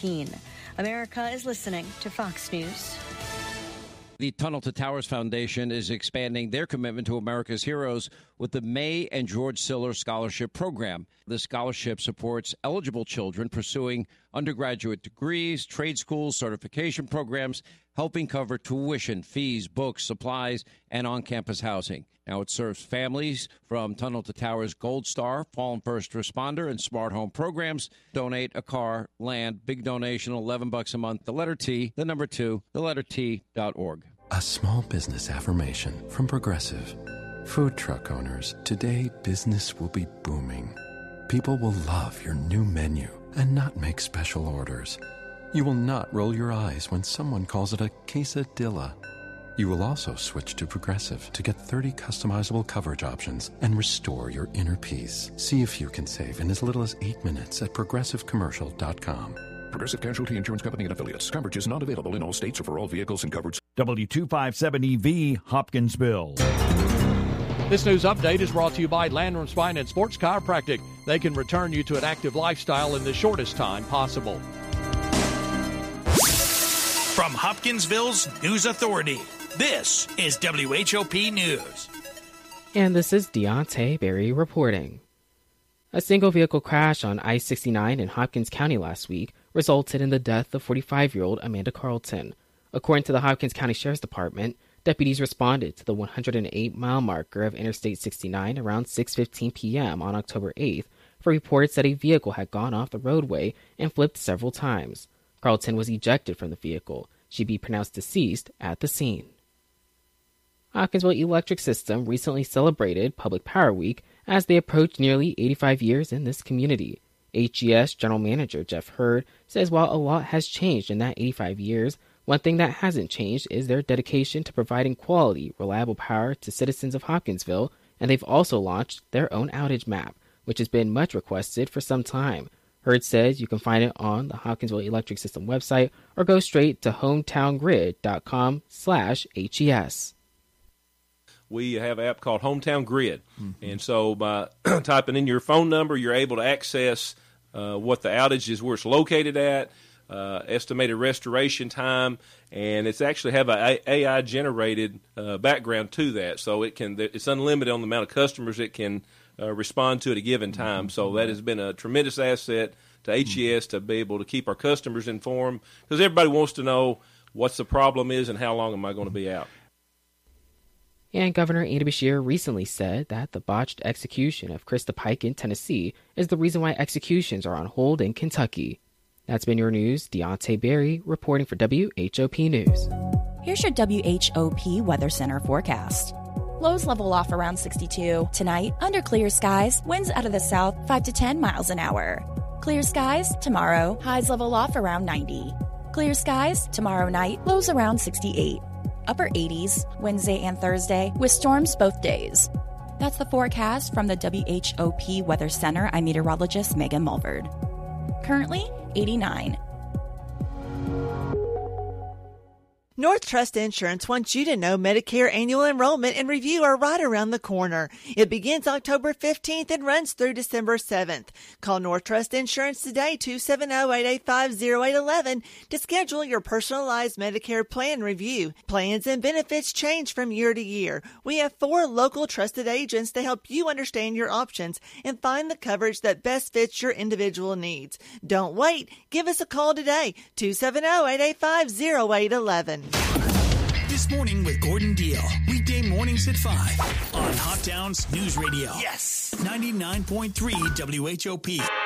2019. America is listening to Fox News. The Tunnel to Towers Foundation is expanding their commitment to America's heroes with the May and George Siller Scholarship Program. The scholarship supports eligible children pursuing undergraduate degrees, trade schools, certification programs, helping cover tuition, fees, books, supplies, and on-campus housing. Now it serves families from Tunnel to Towers Gold Star, Fallen First Responder, and Smart Home programs. Donate a car, land, big donation, $11 a month. The letter T, the number 2, the letter T.org. A small business affirmation from Progressive. Food truck owners, today business will be booming. People will love your new menu and not make special orders. You will not roll your eyes when someone calls it a quesadilla. You will also switch to Progressive to get 30 customizable coverage options and restore your inner peace. See if you can save in as little as 8 minutes at progressivecommercial.com. Progressive Casualty Insurance Company and Affiliates. Coverage is not available in all states or for all vehicles and coverage. W257EV, Hopkinsville. This news update is brought to you by Landrum Spine and Sports Chiropractic. They can return you to an active lifestyle in the shortest time possible. From Hopkinsville's News Authority, this is WHOP News. And this is Deontay Berry reporting. A single vehicle crash on I-69 in Hopkins County last week resulted in the death of 45-year-old Amanda Carlton. According to the Hopkins County Sheriff's Department, deputies responded to the 108-mile marker of Interstate 69 around 6:15 p.m. on October 8th for reports that a vehicle had gone off the roadway and flipped several times. Carlton was ejected from the vehicle. She'd be pronounced deceased at the scene. Hopkinsville Electric System recently celebrated Public Power Week as they approach nearly 85 years in this community. HES General Manager Jeff Hurd says while a lot has changed in that 85 years, one thing that hasn't changed is their dedication to providing quality, reliable power to citizens of Hopkinsville, and they've also launched their own outage map, which has been much requested for some time. Hurd says you can find it on the Hopkinsville Electric System website or go straight to hometowngrid.com/HES. We have an app called Hometown Grid. And so by typing in your phone number, you're able to access what the outage is, where it's located at, estimated restoration time, and it's actually have an AI-generated background to that. So it's unlimited on the amount of customers it can respond to at a given time. So that has been a tremendous asset to HES to be able to keep our customers informed, because everybody wants to know what's the problem is and how long am I going to be out. And Governor Andy Beshear recently said that the botched execution of Krista Pike in Tennessee is the reason why executions are on hold in Kentucky. That's been your news. Deontay Berry reporting for WHOP News. Here's your WHOP Weather Center forecast. Lows level off around 62. Tonight, under clear skies, winds out of the south 5 to 10 miles an hour. Clear skies tomorrow, highs level off around 90. Clear skies tomorrow night, lows around 68. Upper 80s Wednesday and Thursday with storms both days. That's the forecast from the WHOP Weather Center. I'm meteorologist Megan Mulverd. Currently 89. North Trust Insurance wants you to know Medicare annual enrollment and review are right around the corner. It begins October 15th and runs through December 7th. Call North Trust Insurance today, 270-885-0811, to schedule your personalized Medicare plan review. Plans and benefits change from year to year. We have 4 local trusted agents to help you understand your options and find the coverage that best fits your individual needs. Don't wait. Give us a call today, 270-885-0811. This Morning with Gordon Deal. Weekday mornings at 5 on Hot Town's News Radio. Yes. 99.3 WHOP.